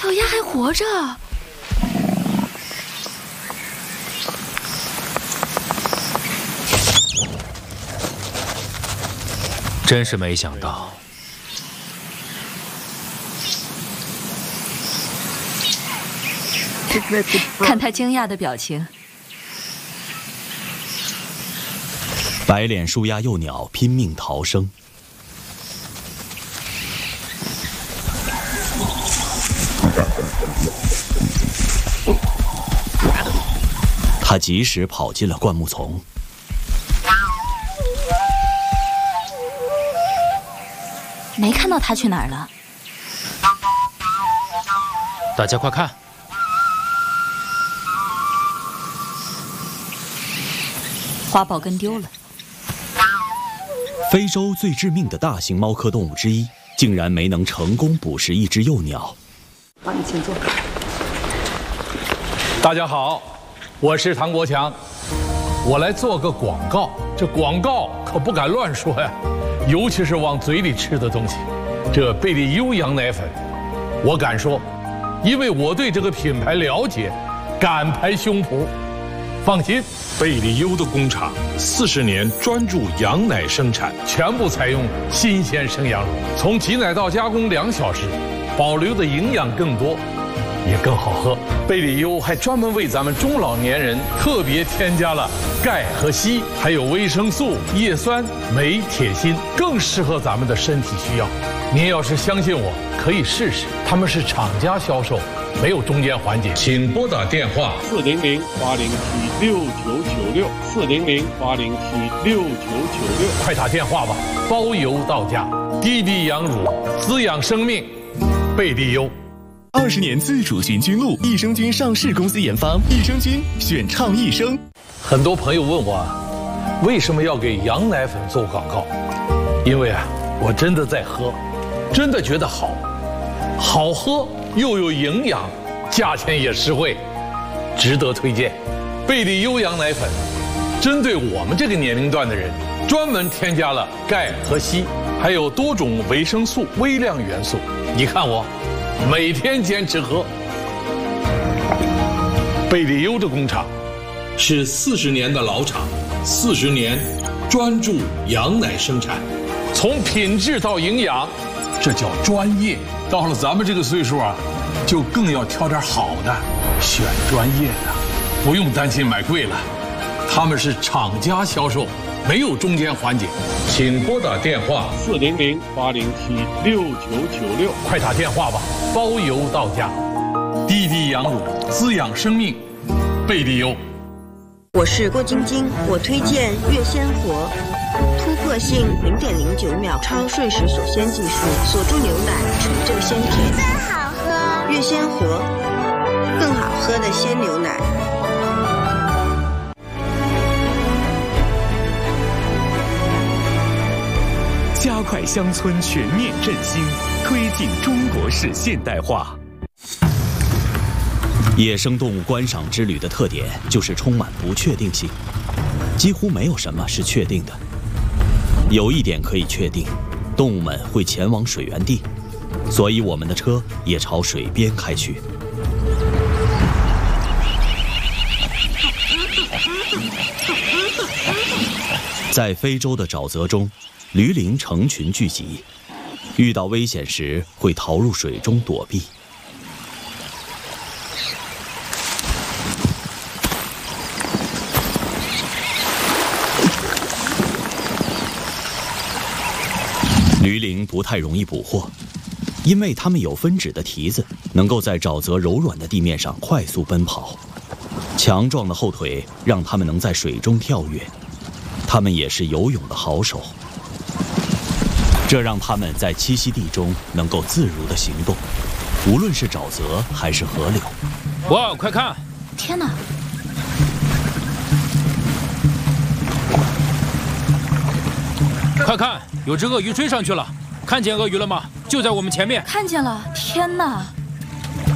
小鸭还活着。 真是没想到。 看他惊讶的表情， 白脸树鸭幼鸟拼命逃生。它及时跑进了灌木丛。 没看到他去哪儿了。 大家快看！ 花豹根丢了。 非洲最致命的大型猫科动物之一，竟然没能成功捕食一只幼鸟。 好，你请坐。 大家好，我是唐国强，我来做个广告。这广告可不敢乱说呀，尤其是往嘴里吃的东西。这贝利优羊奶粉，我敢说，因为我对这个品牌了解，敢拍胸脯。放心。 贝利优的工厂40年专注羊奶生产， 全部采用新鲜生羊乳，从挤奶到加工2小时，保留的营养更多，也更好喝。贝利优还专门为咱们中老年人特别添加了钙和硒，还有维生素、叶酸、镁、铁、锌，更适合咱们的身体需要。您要是相信我，可以试试，他们是厂家销售。 没有中间环节，请拨打电话400-807-6996，400-807-6996，快打电话吧，包邮到家。低低羊乳滋养生命，贝利优。 20年自主寻菌露，益生菌上市公司研发，益生菌选倡益生。 很多朋友问我，为什么要给羊奶粉做广告？因为我真的在喝，真的觉得好，好喝。 又有营养，价钱也实惠，值得推荐。贝利优羊奶粉，针对我们这个年龄段的人，专门添加了钙和硒，还有多种维生素、微量元素。你看我，每天坚持喝。贝利优的工厂是40年的老厂，40年专注羊奶生产，从品质到营养，这叫专业。 到了咱们这个岁数就更要挑点好的，选专业的，不用担心买贵了。他们是厂家销售，没有中间环节。请拨打电话400-807-6996，快打电话吧，包邮到家。低低羊乳滋养生命，贝利优。 我是郭晶晶，我推荐悦鲜活。 突破性0.09秒超瞬时锁鲜技术，锁住牛奶，纯正鲜甜， 真好喝。 悦鲜活，更好喝的鲜牛奶。 加快乡村全面振兴，推进中国式现代化。 野生动物观赏之旅的特点就是充满不确定性，几乎没有什么是确定的。 有一点可以确定，动物们会前往水源地，所以我们的车也朝水边开去。在非洲的沼泽中，驴羚成群聚集，遇到危险时会逃入水中躲避。 驴羚不太容易捕获，因为它们有分趾的蹄子，能够在沼泽柔软的地面上快速奔跑。强壮的后腿让它们能在水中跳跃，它们也是游泳的好手。这让它们在栖息地中能够自如地行动，无论是沼泽还是河流。 哇，快看！ 天哪！ 快看，有只鳄鱼追上去了！看见鳄鱼了吗？就在我们前面。 看见了！天哪！